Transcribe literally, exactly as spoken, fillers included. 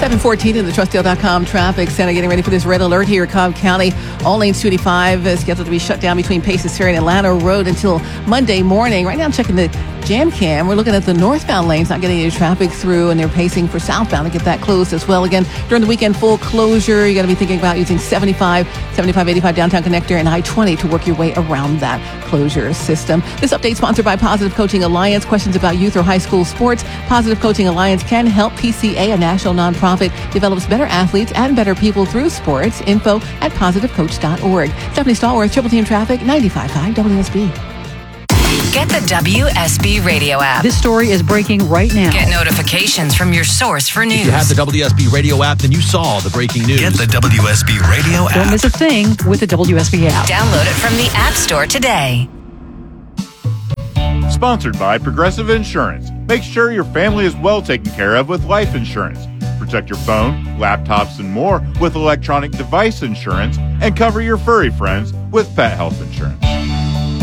seven fourteen in the Trustdale dot com traffic center. Getting ready for this red alert here in Cobb County. All lanes two eighty-five is scheduled to be shut down between Paces Ferry and Atlanta Road until Monday morning. Right now I'm checking the Jam Cam. We're looking at the northbound lanes, not getting any traffic through, and they're pacing for southbound to get that closed as well. Again, during the weekend, full closure. You got to be thinking about using seventy-five, seventy-five eighty-five downtown connector and I twenty to work your way around that closure system. This update sponsored by Positive Coaching Alliance. Questions about youth or high school sports? Positive Coaching Alliance can help. P C A, a national nonprofit, develops better athletes and better people through sports. Info at positive coach dot org. Stephanie Stallworth, Triple Team Traffic, ninety-five point five W S B. Get the W S B radio app. This story is breaking right now. Get notifications from your source for news. If you have the W S B radio app, then you saw the breaking news. Get the W S B radio app. Don't miss a thing with the W S B app. Download it from the App Store today. Sponsored by Progressive Insurance. Make sure your family is well taken care of with life insurance. Protect your phone, laptops, and more with electronic device insurance, and cover your furry friends with pet health insurance.